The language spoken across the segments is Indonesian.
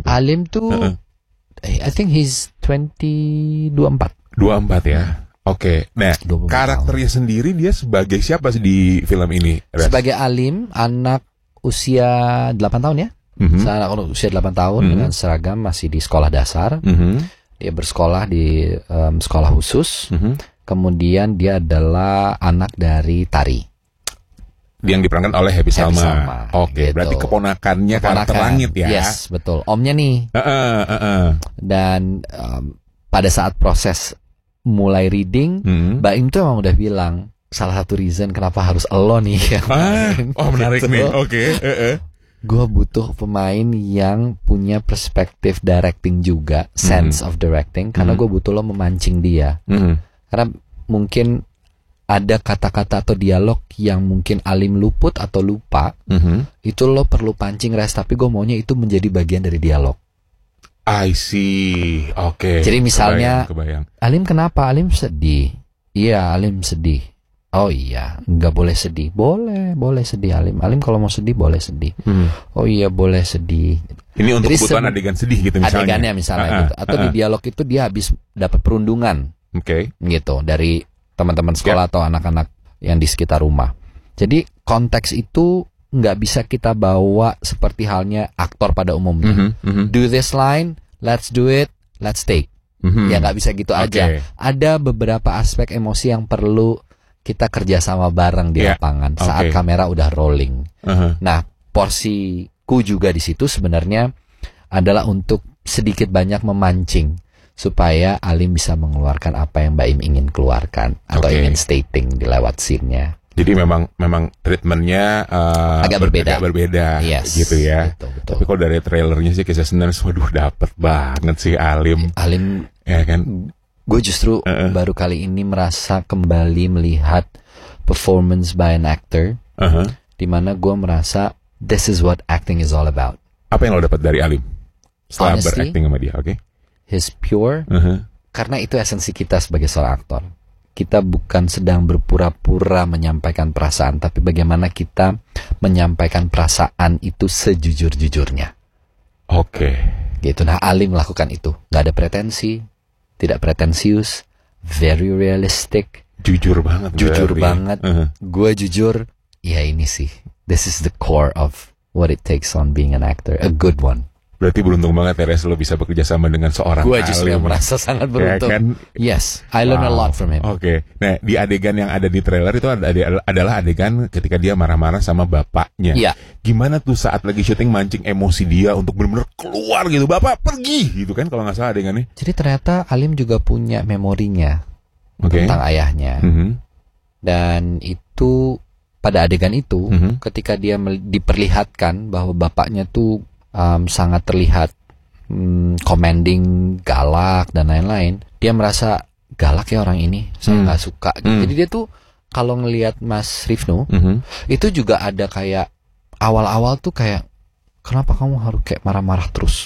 Alim tuh I think he's 24 ya. Oke. Nah, karakternya sendiri dia sebagai siapa sih di film ini? Res? Sebagai Alim, anak usia 8 tahun ya. Anak usia 8 tahun dengan seragam, masih di sekolah dasar. Dia bersekolah di sekolah khusus. Kemudian dia adalah anak dari Tari. Yang diperankan oleh Happy Salma. Oke, gitu. Berarti keponakannya karakter Langit ya. Yes, betul. Omnya nih. Dan pada saat proses mulai reading, Mbak Im tuh emang udah bilang salah satu reason kenapa harus elo nih. Menarik gitu. nih. Oke. Gue butuh pemain yang punya perspektif directing juga, sense of directing, karena gue butuh lo memancing dia. Karena mungkin ada kata-kata atau dialog yang mungkin Alim luput atau lupa, itu lo perlu pancing Res, tapi gue maunya itu menjadi bagian dari dialog. I see. Oke. Jadi misalnya kebayang. Alim kenapa? Alim sedih. Iya, Alim sedih. Oh iya, nggak boleh sedih. Boleh sedih Alim. Alim kalau mau sedih boleh sedih. Oh iya, boleh sedih. Ini untuk kebutuhan adegan sedih gitu misalnya. Adegannya misalnya gitu. Atau di dialog itu dia habis dapat perundungan. Oke. Gitu dari teman-teman sekolah atau anak-anak yang di sekitar rumah. Jadi konteks itu nggak bisa kita bawa seperti halnya aktor pada umumnya. Do this line, let's do it, let's take. Ya nggak bisa gitu aja. Ada beberapa aspek emosi yang perlu kita kerjasama bareng di lapangan saat kamera udah rolling. Nah, porsiku juga di situ sebenarnya adalah untuk sedikit banyak memancing supaya Alim bisa mengeluarkan apa yang Mbak Im ingin keluarkan atau ingin stating di lewat scene-nya. Jadi memang treatmentnya agak berbeda. Yes, gitu ya. Betul. Tapi kalau dari trailernya sih kisah sebenarnya, waduh dapet banget sih Alim. Ya kan. Gue justru baru kali ini merasa kembali melihat performance by an actor, di mana gue merasa this is what acting is all about. Apa yang lo dapat dari Alim setelah beracting sama dia? He's pure, karena itu esensi kita sebagai seorang aktor. Kita bukan sedang berpura-pura menyampaikan perasaan, tapi bagaimana kita menyampaikan perasaan itu sejujur-jujurnya. Gitu. Nah, Alim melakukan itu. Gak ada pretensi, tidak pretensius, very realistic. Jujur banget. Gue jujur, ya ini sih. This is the core of what it takes on being an actor, a good one. Berarti beruntung banget Teres lo bisa bekerja sama dengan seorang Alim. Gue justru merasa sangat beruntung. Ya kan? Yes, I learn a lot from him. Nah, di adegan yang ada di trailer itu adalah adegan ketika dia marah-marah sama bapaknya. Iya. Gimana tuh saat lagi syuting mancing emosi dia untuk benar-benar keluar gitu, bapak pergi gitu kan kalau nggak salah adegannya. Jadi ternyata Alim juga punya memorinya tentang ayahnya. Dan itu pada adegan itu ketika dia diperlihatkan bahwa bapaknya tuh sangat terlihat commanding, galak dan lain-lain. Dia merasa galak ya orang ini, saya nggak suka. Jadi dia tuh kalau ngelihat Mas Rifno, itu juga ada kayak awal-awal tuh kayak kenapa kamu harus kayak marah-marah terus?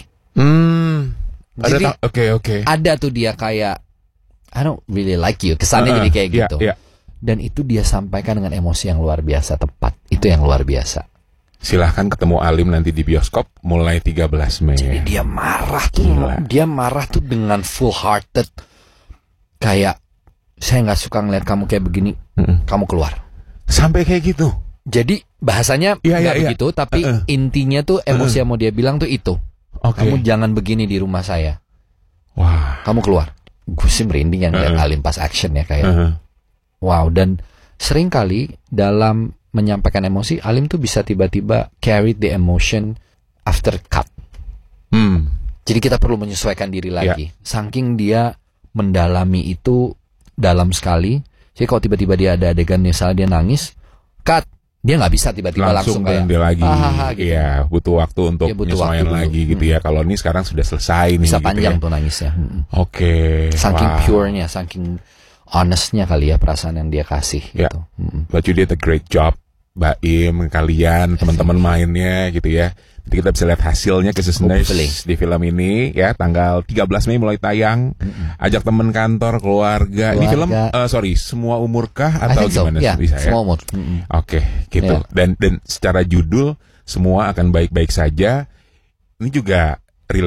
Jadi ada tuh dia kayak I don't really like you, kesannya jadi kayak gitu. Dan itu dia sampaikan dengan emosi yang luar biasa tepat. Itu yang luar biasa. Silahkan ketemu Alim nanti di bioskop mulai 13 Mei. Jadi dia marah tuh. Dia marah tuh dengan full hearted. Kayak saya gak suka ngeliat kamu kayak begini. Kamu keluar. Sampai kayak gitu. Jadi bahasanya gak begitu. Tapi intinya tuh emosi yang mau dia bilang tuh itu. Kamu jangan begini di rumah saya. Wah. Kamu keluar. Gue sih merinding yang ngeliat Alim pas action ya kayak. Wow. Dan sering kali dalam menyampaikan emosi, Alim tuh bisa tiba-tiba carry the emotion after cut. Jadi kita perlu menyesuaikan diri lagi. Saking dia mendalami itu dalam sekali. Jadi kalau tiba-tiba dia ada adegan misalnya dia nangis, cut. Dia nggak bisa tiba-tiba langsung kayak dia lagi. Gitu. Iya, butuh waktu untuk menyesuaikan lagi gitu ya. Kalau ini sekarang sudah selesai nih. Bisa gitu panjang ya. tuh nangisnya. Saking purenya, saking honestnya kali ya perasaan yang dia kasih gitu. But you did a great job. Mbak Im, kalian, teman-teman mainnya gitu ya. Nanti kita bisa lihat hasilnya di film ini ya, tanggal 13 Mei mulai tayang. Ajak teman kantor, keluarga. Ini film semua umurkah atau gimana sih? Bisa semua umur. Gitu. Dan secara judul semua akan baik-baik saja. Ini juga